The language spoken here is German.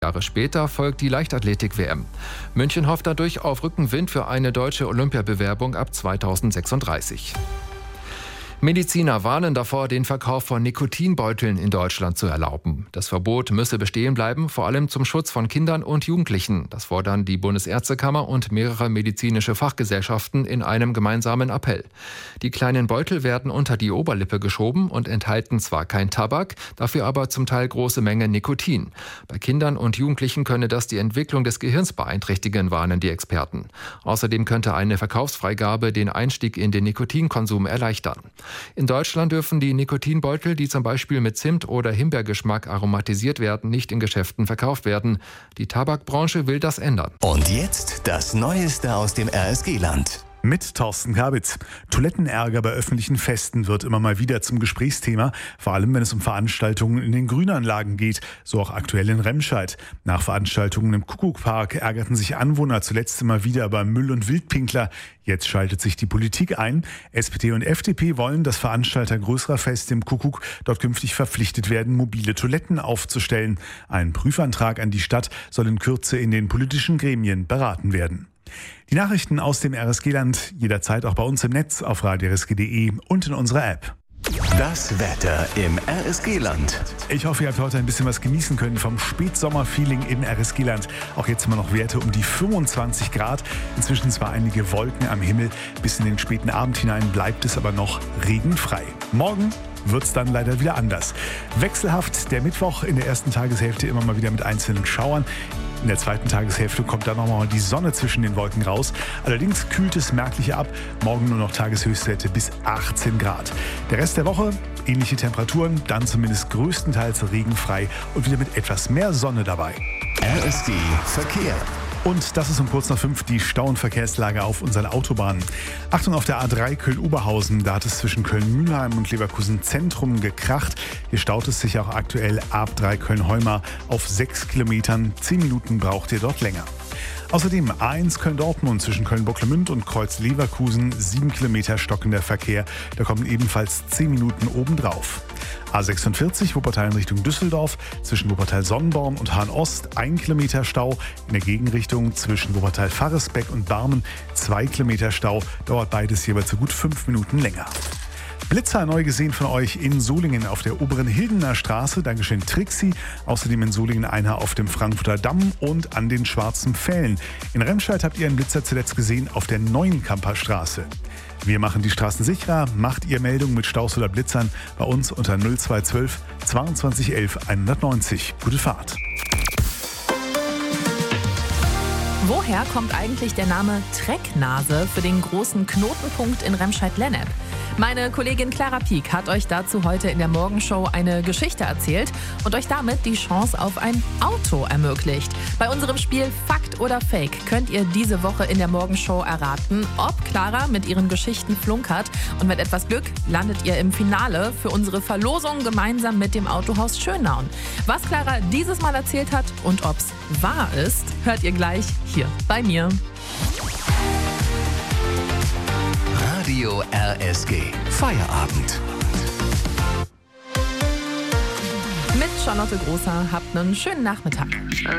Jahre später folgt die Leichtathletik-WM. München hofft dadurch auf Rückenwind für eine deutsche Olympiabewerbung ab 2036. Mediziner warnen davor, den Verkauf von Nikotinbeuteln in Deutschland zu erlauben. Das Verbot müsse bestehen bleiben, vor allem zum Schutz von Kindern und Jugendlichen. Das fordern die Bundesärztekammer und mehrere medizinische Fachgesellschaften in einem gemeinsamen Appell. Die kleinen Beutel werden unter die Oberlippe geschoben und enthalten zwar kein Tabak, dafür aber zum Teil große Mengen Nikotin. Bei Kindern und Jugendlichen könne das die Entwicklung des Gehirns beeinträchtigen, warnen die Experten. Außerdem könnte eine Verkaufsfreigabe den Einstieg in den Nikotinkonsum erleichtern. In Deutschland dürfen die Nikotinbeutel, die zum Beispiel mit Zimt- oder Himbeergeschmack aromatisiert werden, nicht in Geschäften verkauft werden. Die Tabakbranche will das ändern. Und jetzt das Neueste aus dem RSG-Land. Mit Thorsten Kabitz. Toilettenärger bei öffentlichen Festen wird immer mal wieder zum Gesprächsthema, vor allem wenn es um Veranstaltungen in den Grünanlagen geht, so auch aktuell in Remscheid. Nach Veranstaltungen im Kuckuckpark ärgerten sich Anwohner zuletzt immer wieder über Müll- und Wildpinkler. Jetzt schaltet sich die Politik ein. SPD und FDP wollen, dass Veranstalter größerer Feste im Kuckuck dort künftig verpflichtet werden, mobile Toiletten aufzustellen. Ein Prüfantrag an die Stadt soll in Kürze in den politischen Gremien beraten werden. Die Nachrichten aus dem RSG-Land jederzeit auch bei uns im Netz auf radiorsg.de und in unserer App. Das Wetter im RSG-Land. Ich hoffe, ihr habt heute ein bisschen was genießen können vom Spätsommerfeeling im RSG-Land. Auch jetzt immer noch Werte um die 25 Grad. Inzwischen zwar einige Wolken am Himmel. Bis in den späten Abend hinein bleibt es aber noch regenfrei. Morgen wird es dann leider wieder anders. Wechselhaft der Mittwoch, in der ersten Tageshälfte immer mal wieder mit einzelnen Schauern. In der zweiten Tageshälfte kommt dann nochmal die Sonne zwischen den Wolken raus. Allerdings kühlt es merklich ab. Morgen nur noch Tageshöchstwerte bis 18 Grad. Der Rest der Woche ähnliche Temperaturen, dann zumindest größtenteils regenfrei und wieder mit etwas mehr Sonne dabei. RSG Verkehr. Und das ist um kurz nach 5 die Stau- und Verkehrslage auf unseren Autobahnen. Achtung auf der A3 Köln-Oberhausen, da hat es zwischen Köln-Mühlheim und Leverkusen Zentrum gekracht. Hier staut es sich auch aktuell A3 Köln-Heumar auf 6 Kilometern. 10 Minuten braucht ihr dort länger. Außerdem A1 Köln-Dortmund zwischen Köln-Bocklemünd und Kreuz-Leverkusen 7 Kilometer stockender Verkehr. Da kommen ebenfalls 10 Minuten obendrauf. A46 Wuppertal in Richtung Düsseldorf zwischen Wuppertal-Sonnenborn und Hahn-Ost 1 Kilometer Stau. In der Gegenrichtung zwischen Wuppertal-Varresbeck und Barmen 2 Kilometer Stau. Dauert beides jeweils so gut 5 Minuten länger. Blitzer neu gesehen von euch in Solingen auf der oberen Hildener Straße. Dankeschön Trixi. Außerdem in Solingen einer auf dem Frankfurter Damm und an den Schwarzen Pfählen. In Remscheid habt ihr einen Blitzer zuletzt gesehen auf der Neuenkamper Straße. Wir machen die Straßen sicherer. Macht ihr Meldungen mit Staus oder Blitzern bei uns unter 0212 22 11 190. Gute Fahrt. Woher kommt eigentlich der Name Trecknase für den großen Knotenpunkt in Remscheid-Lennep? Meine Kollegin Clara Pieck hat euch dazu heute in der Morgenshow eine Geschichte erzählt und euch damit die Chance auf ein Auto ermöglicht. Bei unserem Spiel Fakt oder Fake könnt ihr diese Woche in der Morgenshow erraten, ob Clara mit ihren Geschichten flunkert. Und mit etwas Glück landet ihr im Finale für unsere Verlosung gemeinsam mit dem Autohaus Schönnauen. Was Clara dieses Mal erzählt hat und ob's wahr ist, hört ihr gleich hier bei mir. Radio RSG. Feierabend. Mit Charlotte Großer habt einen schönen Nachmittag.